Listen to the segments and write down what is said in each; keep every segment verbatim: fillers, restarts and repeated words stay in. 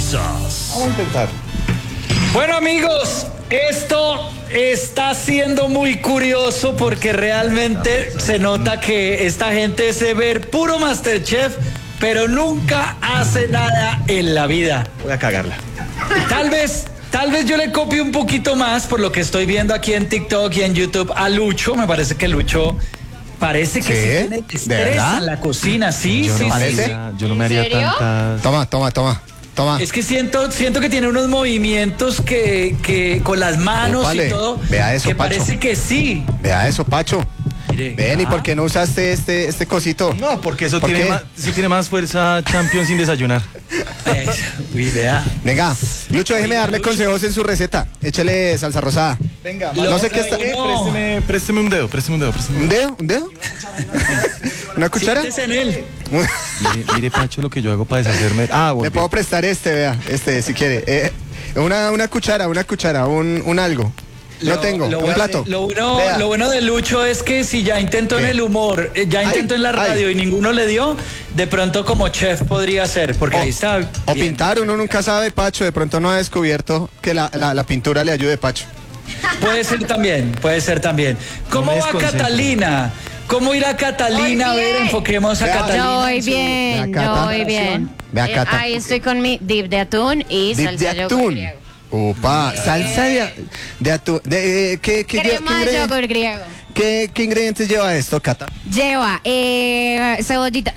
curiosas. Vamos a intentar. Bueno, amigos, esto está siendo muy curioso porque realmente se nota que esta gente es de ver puro MasterChef, pero nunca hace nada en la vida. Voy a cagarla. Tal vez, tal vez yo le copie un poquito más por lo que estoy viendo aquí en TikTok y en YouTube a Lucho. Me parece que Lucho parece que ¿Sí? sí tiene ¿De estrés verdad? en la cocina. Sí, Yo sí, no, sí, parece. sí. yo no me haría ¿En serio? tantas. Toma, toma, toma. Toma. Es que siento, siento que tiene unos movimientos que, que con las manos Ópale, y todo. vea eso, que Pacho. parece que sí. Vea eso, Pacho. Mire, Ven, ¿y ah. por qué no usaste este, este cosito? No, porque eso ¿Por tiene qué? más, sí tiene más fuerza Champion sin desayunar. Eh, uy, vea. Venga, Lucho, déjeme Oiga, darle Lucho. consejos en su receta. Échale salsa rosada. Venga, No sé qué está. Eh, no. Présteme, présteme un dedo, présteme un dedo, présteme un ¿Un dedo? ¿Un dedo? ¿Una cuchara? Siéntese en él. dedo. Mire, mire, Pacho, lo que yo hago para deshacerme. Ah, Le volví. puedo prestar este, vea, este, si quiere. Eh, una, una cuchara, una cuchara, un, un algo. No Lo- tengo, lo un bueno- plato. Lo bueno, Vea. lo bueno de Lucho es que si ya intentó en ¿Qué? el humor, eh, ya intentó Ay, en la radio ay. y ninguno le dio, de pronto como chef podría ser, porque O- ahí está. O bien. pintar, uno nunca sabe, Pacho. De pronto no ha descubierto que la, la, la pintura le ayude, Pacho. Puede ser también, puede ser también. ¿Cómo me va desconcentro. Catalina? ¿Cómo irá Catalina? A Muy ver, bien. enfoquemos a Vea. Catalina. Yo voy en su- bien, Vea, yo Cata. voy bien. Vea, Eh, Cata. Ahí estoy con mi dip de atún y Dip salsa de yogur atún. griego. Opa, salsa de, de atún. De, eh, ¿qué, qué, lle- Crema qué de ingre- yogur griego. qué- qué ingredientes lleva esto, Cata? Lleva eh, cebollita.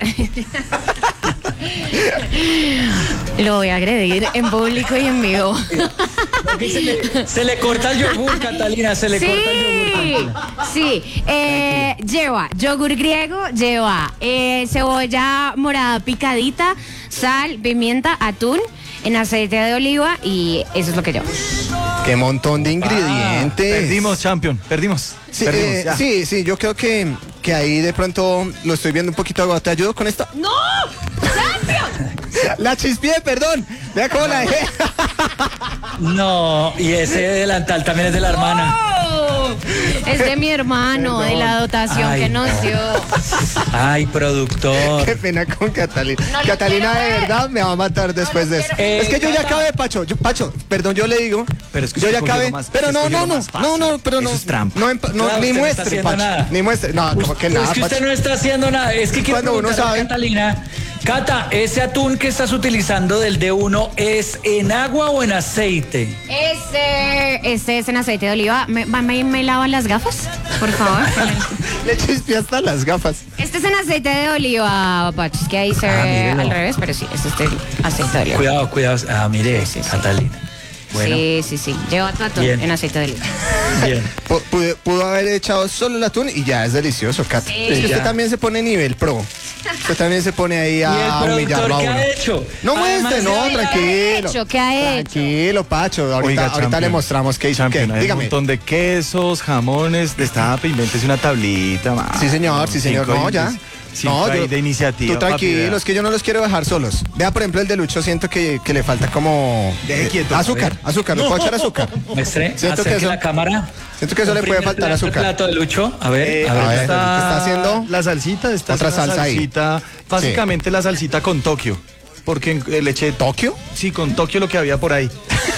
Lo voy a agredir en público y en vivo. Se le, se le corta el yogur, Catalina, se le Sí, corta el yogur. sí. Eh, lleva yogur griego, lleva eh, cebolla morada picadita, sal, pimienta, atún, en aceite de oliva y eso es lo que lleva. Qué montón de ingredientes. Perdimos, Champion, perdimos. Sí, perdimos, eh, ya. sí, sí, yo creo que, que ahí de pronto lo estoy viendo un poquito agotado. ¿Te ayudo con esto? ¡No! ¡Champion! La chispié, perdón. Vea cómo la dejé. No, y ese delantal también es de la hermana. ¡Oh! Es de mi hermano, de la dotación Ay, que nos no. dio. Ay, productor. Qué pena con Catalina. No lo Catalina quiero de ver. verdad me va a matar después lo de eso. quiero ver. Es que yo Eh, ya Cata. acabé, Pacho. Yo, Pacho, perdón, yo le digo. Pero es que yo usted ya escogió acabé. lo más- pero usted no, escogió no, lo no, más fácil. no, no, pero no. Eso es trampa. No, empa- no, Claro, ni usted no está muestre, haciendo Pacho. nada. Ni muestre. No, como que Es nada, que usted Pacho. no está haciendo nada. Es que quiero Cuando uno preguntarle a sabe. Catalina. Cata, ¿ese atún que estás utilizando del D uno es en agua o en aceite? Este, este es en aceite de oliva. ¿Me, me, me lavan las gafas? Por favor. Le chispié hasta las gafas. Este es en aceite de oliva, Pacho. Es que ahí se Ah, ve mírelo. al revés, pero sí, este es en aceite de oliva. Cuidado, cuidado. Ah, mire, Sí, sí, sí. Catalina. Bueno, Sí, sí, sí. Lleva tu atún Bien. en aceite de oliva. bien. Pu- Pudo, pudo haber echado solo el atún y ya es delicioso, Cata. Sí. Es que usted Ya. también se pone nivel pro. Usted también se pone ahí ¿Y a el humillarlo productor a qué uno. ha hecho? No Además muestre, de no, bailar- tranquilo. hecho? ¿Qué ha hecho? Tranquilo, Pacho. Ahorita, Oiga, ahorita Champion, le mostramos qué hizo. Champion, ¿Qué? hay un Dígame. montón de quesos, jamones, destape, invéntese una tablita más. Sí, señor, sí, señor. Cinco No, in- ya. cinco No, ahí yo- de iniciativa. Tú tranquilo, papi, es que yo no los quiero dejar solos. Vea, por ejemplo, el de Lucho, siento que, que le falta como... Deje eh, quieto, azúcar, a ver. azúcar, le puedo echar azúcar. Muestre, Siento que acerque eso- la cámara. siento que eso Un le puede primer faltar plato, azúcar. plato de Lucho. A ver, Eh, a a ver. ver, ahí está, ¿qué está haciendo? La salsita, está Otra haciendo salsa ahí. salsita, básicamente la salsita con Tokio. Porque eh, le eché ¿Tokio? Sí, con Tokio lo que había por ahí.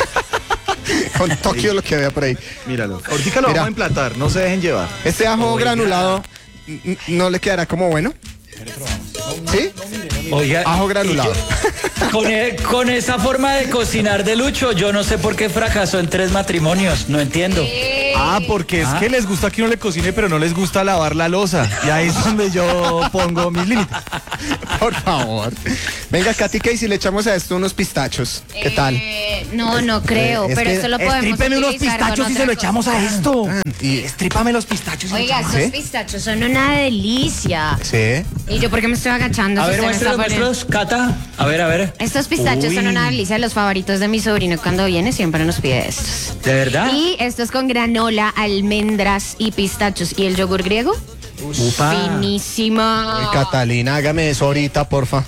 Con Tokio lo que había por ahí. Míralo. Ahorita lo Mira. vamos a emplatar, no se dejen llevar. Este ajo granulado, n- ¿no le quedará como bueno? ¿Sí? Oiga, Ajo granulado. Con, e- con esa forma de cocinar de Lucho, yo no sé por qué fracasó en tres matrimonios. No entiendo. Ah, porque es Ah. que les gusta que uno le cocine, pero no les gusta lavar la loza. Y ahí es donde yo pongo mis límites. Por favor. Venga, Katy, ¿qué? Y si le echamos a esto unos pistachos, ¿qué tal? Eh, no, no creo, Eh, es pero que esto lo podemos Estrípeme unos utilizar con pistachos y otra se lo cosa. echamos a esto. Y- Estrípame los pistachos. y Oiga, le estos ¿Sí? pistachos son una delicia. Sí. ¿Y yo por qué me estoy agachando? A si ver, usted me está muéstrelos, poniendo- muéstrelos, Cata. A ver, a ver. Estos pistachos son Uy. una delicia, los favoritos de mi sobrino. Cuando viene siempre nos pide estos. ¿De verdad? Y estos con granola, almendras y pistachos. ¿Y el yogur griego? Upa. Finísima. Ay, Catalina, hágame eso ahorita, porfa.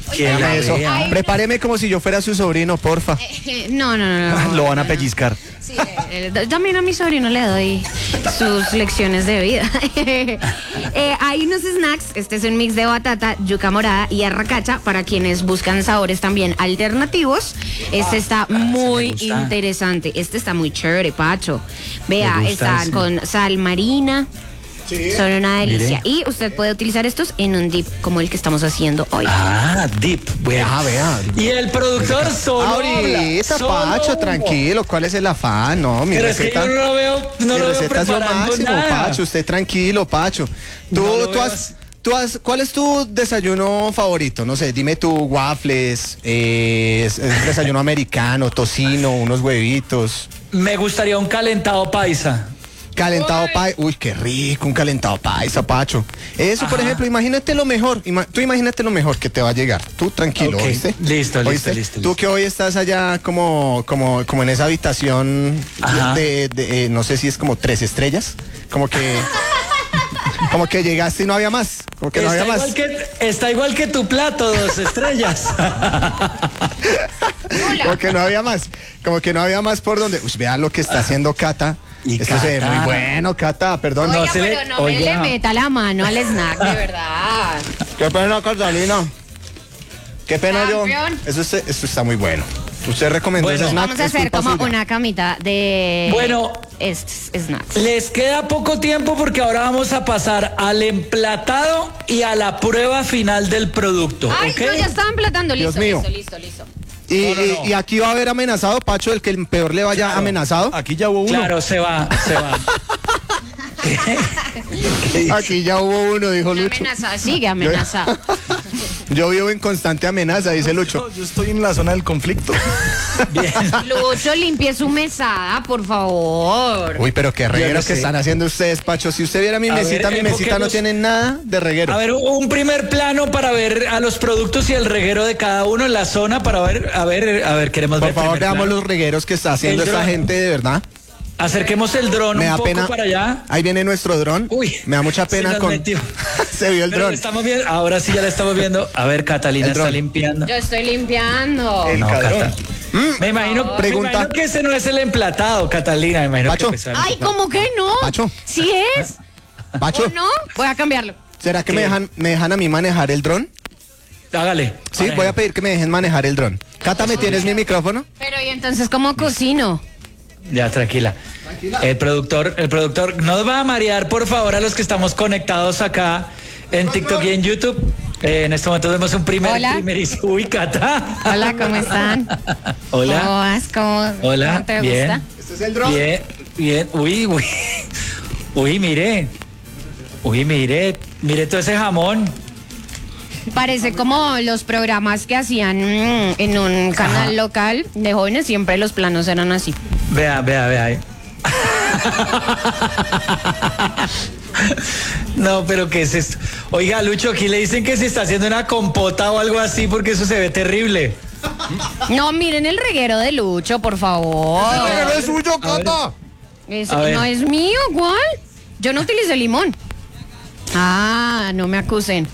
Que Haga la eso. vea. Prepáreme como si yo fuera su sobrino, porfa. Eh, No, no, no, no. Lo van a no, no. pellizcar. Sí, eh, eh, también a mi sobrino le doy sus lecciones de vida. Eh, hay unos snacks, este es un mix de batata, yuca morada y arracacha para quienes buscan sabores también alternativos. Este está muy gusta. interesante, este está muy chévere, Pacho. Vea, Me gusta están ese. con sal marina. Son una delicia. Mire. Y usted puede utilizar estos en un dip como el que estamos haciendo hoy. Ah, dip. Bueno. Ah, vea. Y el productor solo habla, Ahorita, solo Pacho, humo. tranquilo. ¿Cuál es el afán? No, mi Pero es que receta. yo no lo veo, no mi lo veo receta es lo preparando máximo, nada. Pacho. Usted tranquilo, Pacho. Tú, No lo tú veo has, así. tú has, ¿cuál es tu desayuno favorito? No sé, dime tú, waffles, eh, es- es desayuno americano, tocino, unos huevitos. Me gustaría un calentado paisa. Calentado paisa. Uy, qué rico, un calentado paisa, Pacho. Eso, por Ajá. ejemplo, imagínate lo mejor. ima- tú imagínate lo mejor que te va a llegar. Tú tranquilo, Ok, ¿oíste? listo, listo, ¿Oíste? listo, Tú listo. que hoy estás allá como, como, como en esa habitación Ajá. de, de, eh, no sé si es como tres estrellas. Como que. Como que llegaste y no había más. Como que no Está había igual, más. que, está igual que tu plato, dos estrellas. Como que no había más. Como que no había más por donde. Uy, vean lo que está haciendo Cata. Y Esto se ve Cata. muy bueno, Cata, perdón. Oiga, no se pero le- no me oiga. le meta la mano al snack, de verdad. Qué pena, Catalina. Qué pena yo. Campeón. Eso, es- eso está muy bueno. Usted recomendó Bueno, ese snack. Vamos a es hacer culpa como suya. una camita de Bueno. estos snacks. Les queda poco tiempo porque ahora vamos a pasar al emplatado y a la prueba final del producto. Ay, ¿ok? no, ya estaban platando. Dios Listo, mío. listo, listo, listo. Y, No, no, y- no. y aquí va a haber amenazado, Pacho, el que el peor le vaya amenazado. Aquí ya hubo uno. Claro, se va, se va. Aquí ya hubo uno, dijo Una Lucho. amenaza, sigue amenaza. Yo vivo en constante amenaza, dice Lucho. No, yo estoy en la zona del conflicto. Bien. Lucho, limpie su mesada, por favor. Uy, pero qué Yo regueros no que sé. están haciendo ustedes, Pacho. Si usted viera mi A ver, mesita, mi mesita no enfoquemos- tiene nada de reguero. A ver, un primer plano para ver a los productos y el reguero de cada uno en la zona para ver, a ver, a ver, queremos Por ver. favor, primer veamos plano. los regueros que está haciendo El esta dron. gente, de verdad. Acerquemos el dron Me un da poco pena. para allá. Ahí viene nuestro dron. Uy, me da mucha se pena nos con. metió. Se vio el Pero dron. estamos viendo, ahora sí ya la estamos viendo. A ver, Catalina El está dron. limpiando. Yo estoy limpiando. El No, cadrón. Cata. Me imagino, Pregunta. me imagino que ese no es el emplatado, Catalina. Me imagino Pacho. que pues, Ay, ¿cómo que no? Pacho. ¿Sí es? Pacho, ¿O no? Voy a cambiarlo. ¿será que ¿Qué? me dejan, me dejan a mí manejar el dron? Hágale. Sí, voy a pedir que me dejen manejar el dron. Cata, ¿me tienes mi micrófono? Pero ¿y entonces cómo cocino? Ya, tranquila. El productor, el productor, no nos va a marear, por favor, a los que estamos conectados acá en TikTok y en YouTube. Eh, en este momento vemos un primer, Hola. primerísimo. Uy, Cata. Hola, ¿cómo están? ¿Cómo Hola. vas? ¿Cómo, Hola. ¿cómo te bien. gusta? Este es el dron. Bien, bien. Uy, uy. Uy, mire. Uy, mire. Mire todo ese jamón. Parece como los programas que hacían mm, en un canal Ajá. local de jóvenes, siempre los planos eran así. Vea, vea, vea. ahí. No, pero ¿qué es esto? Oiga, Lucho, aquí le dicen que se está haciendo una compota o algo así porque eso se ve terrible. No, miren el reguero de Lucho, por favor. ¡Pero es suyo, Cata! Es- A ver. no es mío, ¿cuál? Yo no utilicé limón. Ah, no me acusen.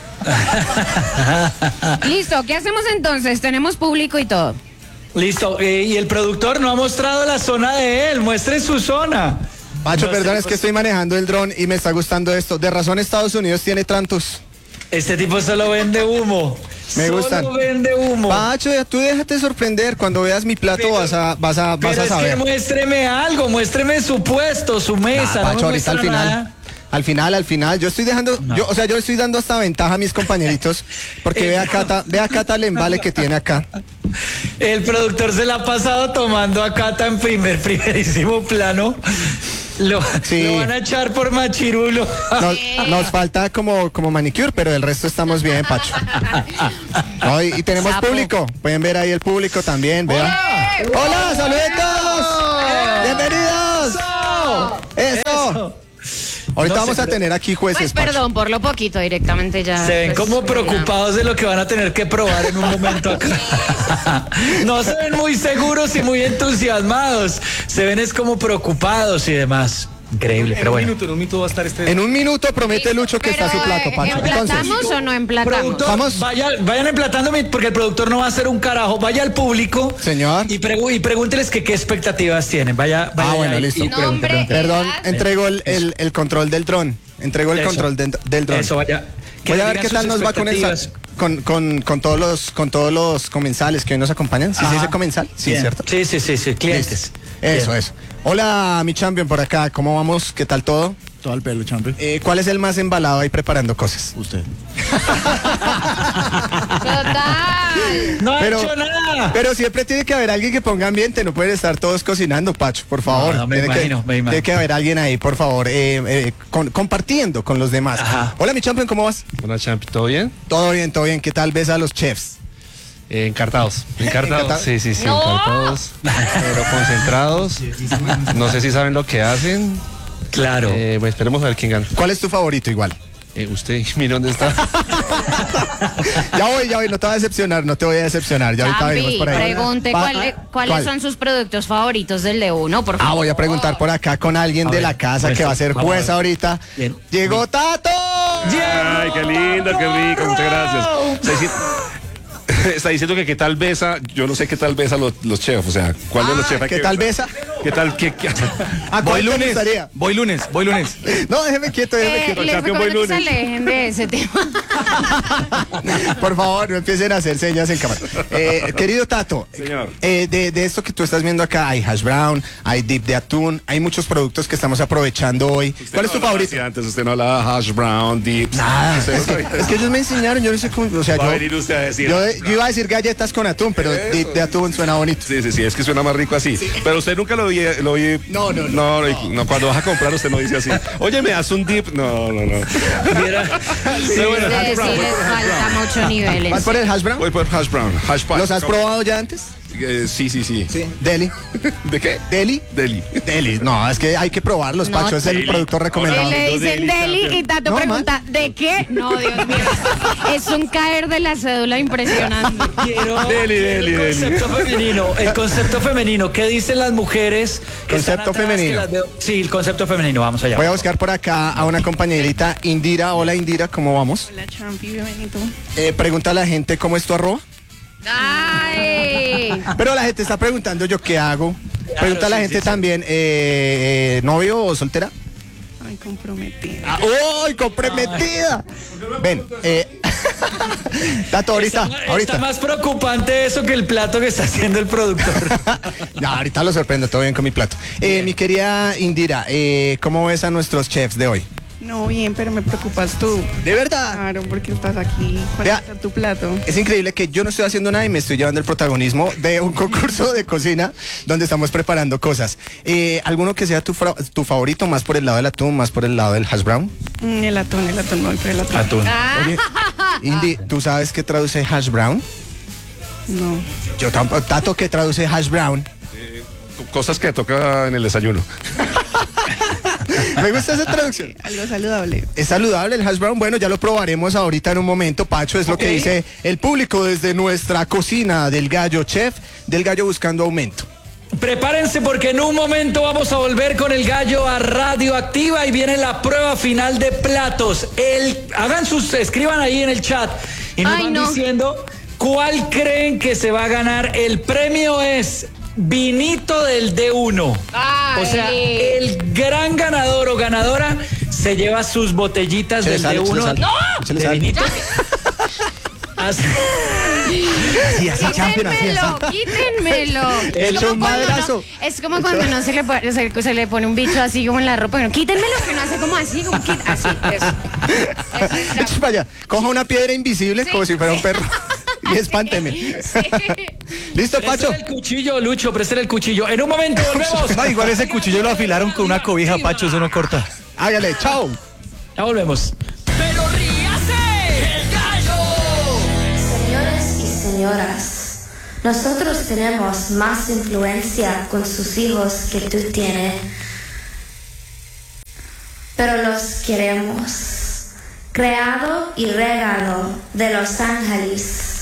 Listo, ¿qué hacemos entonces? Tenemos público y todo. Listo, eh, y el productor no ha mostrado la zona de él, muestre su zona. Pacho, No, perdón, este es que tipo- estoy manejando el dron y me está gustando esto. De razón, Estados Unidos tiene tantos. Este tipo solo vende humo. Me solo gustan. vende humo. Pacho, ya tú déjate sorprender. Cuando veas mi plato Pero- vas a, vas a, vas Pero a es que saber. muéstreme algo, muéstreme su puesto, su Ah, mesa. no me Pacho, ahorita al muestra final. nada. Al final, al final, yo estoy dejando, yo, o sea, yo le estoy dando hasta ventaja a mis compañeritos, porque vea Cata, vea Cata el embale que tiene acá. El productor se la ha pasado tomando a Cata en primer, primerísimo plano. Lo, Sí. lo van a echar por machirulo. Nos, nos falta como, como manicure, pero el resto estamos bien, Pacho. No, y, y tenemos Sapo. público. Pueden ver ahí el público también, vean. ¡Hola! ¡Saluditos! ¡Bienvenidos! ¡Eso! Ahorita No vamos sé, a pero- tener aquí jueces, Pues Pacho. perdón, por lo poquito directamente ya. Se ven pues, como no. preocupados de lo que van a tener que probar en un momento acá. No se ven muy seguros y muy entusiasmados. Se ven es como preocupados y demás. Increíble, En pero un bueno. minuto, en un minuto va a estar este. En un minuto promete Lucho que está su plato, Pacho. Entonces, ¿Emplatamos o no emplatamos? Productor, Vamos. vaya- vayan emplatándome porque el productor no va a hacer un carajo. Vaya al público. Señor. Y, pregu- y pregúnteles que qué expectativas tienen. Vaya, vaya Ah, bueno, ahí listo. y pregunte, Nombre, pregunte. perdón, edad. entrego el, el, el control del dron. Entrego el Eso. control de- del dron. Eso, vaya. Que Voy a ver digan qué sus tal nos va con, el, expectativas. con, con, con todos los con todos los comensales que hoy nos acompañan. ¿Sí se Ajá. dice comensal? Sí, Bien. ¿cierto? Sí, sí, sí, sí, clientes. Eso, Bien. eso. Hola, mi champion por acá. ¿Cómo vamos? ¿Qué tal todo? Todo el pelo, champion. Eh, ¿Cuál es el más embalado ahí preparando cosas? Usted. Total. No ha Pero- hecho nada. Pero siempre tiene que haber alguien que ponga ambiente, no pueden estar todos cocinando, Pacho, por favor. No, no, me tiene imagino, que, me imagino. Tiene que haber alguien ahí, por favor, eh, eh, con- compartiendo con los demás. Ajá. Hola, mi champion, ¿cómo vas? Hola, Champ, ¿todo bien? Todo bien, todo bien. ¿Qué tal ves a los chefs? Eh, encartados. ¿Encartados? Encartados. Sí, sí, sí, No. encartados. Pero concentrados. No sé si saben lo que hacen. Claro. Eh, pues esperemos a ver quién gana. ¿Cuál es tu favorito igual? Eh, usted, mire dónde está. Ya voy, ya voy, no te voy a decepcionar, no te voy a decepcionar. Ya ahorita venimos Champi, por ahí. pregunte Va- cuál- cuáles ¿cuál? son sus productos favoritos del de uno, por favor. Ah, voy a preguntar por acá con alguien A de ver, la casa pues, que va a ser vamos a juez ver. ahorita. Bien. Llegó Tato. Ay, qué lindo, qué rico, muchas gracias. Está dici- Está diciendo que qué tal besa, yo no sé qué tal besa los, los chefs, o sea, ¿cuál de los Ah, chefs hay ¿qué que tal besar? besa? ¿Qué tal? ¿Qué, qué- ¿A Voy cuál te lunes. gustaría? Voy lunes, voy lunes. No, déjeme quieto, déjeme Eh, quieto. les Champion, voy recomiendo que se lunes. alejen de ese tema. Por favor, no empiecen a hacer señas en cámara. Eh, querido Tato, Señor. eh, de, de esto que tú estás viendo acá, hay hash brown, hay dip de atún, hay muchos productos que estamos aprovechando hoy. ¿Cuál es tu No hablaba favorito? así antes usted no hablaba hash brown, dips. Nada, Usted no es que, sabía. es que ellos me enseñaron, yo no sé cómo, o sea, Va a yo, venir usted a decir. yo, yo iba a decir galletas con atún, pero Eso. dip de atún suena bonito. Sí, sí, sí, es que suena más rico así. Pero usted nunca lo oye, lo oye. No, no, no. No, no, no, cuando vas a comprar usted no dice así. Oye, me das un dip. No, no, no. Mira, Sí, Pero bueno, sí, hash sí, brown. les falta mucho nivel. en ¿Vas por el hash brown? Voy por hash brown, hash pie. ¿Los has probado ya antes? Eh, sí, sí, sí. Sí. Deli. ¿De qué? Deli. Deli. Deli. No, es que hay que probarlos, No, Pacho, es el Deli. producto Y recomendado. le dicen Deli y Tato No, pregunta, ¿de qué? No, Dios mío. Es un caer de la cédula impresionante. quiero Deli, quiero deli, el deli. concepto femenino. El concepto femenino. ¿Qué dicen las mujeres? que están Concepto atrás, femenino. que las veo? Sí, el concepto femenino. Vamos allá. Voy a buscar por acá a una compañerita, Indira. Hola, Indira, ¿cómo vamos? Hola, Champi, bienvenido. Eh, pregunta a la gente cómo es tu arroba. Ay. Pero la gente está preguntando yo qué hago. Pregunta a la sí, gente sí, sí. también, eh, eh, ¿novio o soltera? Ay, comprometida. Ah, ¡Uy, comprometida! Ven, eh, Tato, ahorita, Está, ahorita. está más preocupante eso que el plato que está haciendo el productor. Ya, ahorita lo sorprendo, todo bien con mi plato. Eh, mi querida Indira, eh, ¿cómo ves a nuestros chefs de hoy? No, bien, pero me preocupas tú. ¿De verdad? Claro, porque estás aquí. ¿Cuál Vea. es tu plato? Es increíble que yo no estoy haciendo nada y me estoy llevando el protagonismo de un concurso de cocina donde estamos preparando cosas. Eh, ¿Alguno que sea tu, fra- tu favorito, más por el lado del atún, más por el lado del hash brown? Mm, el atún, el atún, me voy por el atún. Atún. Oye, Indy, ¿tú sabes qué traduce hash brown? No. Yo tampoco. Tato, ¿qué traduce hash brown? Cosas que toca en el desayuno. Me gusta esa traducción. Algo saludable. ¿Es saludable el hash brown? Bueno, ya lo probaremos ahorita en un momento, Pacho. Es lo que Ok. dice el público desde nuestra cocina del Gallo Chef, del Gallo buscando aumento. Prepárense porque en un momento vamos a volver con el gallo a Radioactiva y viene la prueba final de platos. El, hagan sus, escriban ahí en el chat y nos Ay, van no. diciendo cuál creen que se va a ganar. El premio es vinito del D uno. Ay. O sea, el gran ganador o ganadora se lleva sus botellitas Échale del sal, D uno. échale sal. ¡No! Échale ¿De sal. vinito? Así. Así, así, champion, así, Quítenmelo, así. quítenmelo. Es Hecho como un cuando madrazo. uno- Es como cuando uno se le, pone, se, se le pone un bicho así como en la ropa. y uno, Quítenmelo, que no hace como así, como quit- así. Eso. Eso, Echa para allá. Coja una piedra invisible Sí, como si fuera un sí. perro y espánteme. Sí. ¿Listo, Pacho? Préstale el cuchillo, Lucho, préstale el cuchillo. En un momento volvemos. No, igual ese cuchillo lo afilaron con una cobija, Pacho, eso no corta. Hágale, chao. Ya volvemos. Pero ríase, el gallo. Señores y señoras, nosotros tenemos más influencia con sus hijos que tú tienes, pero los queremos. Creado y regado de Los Ángeles.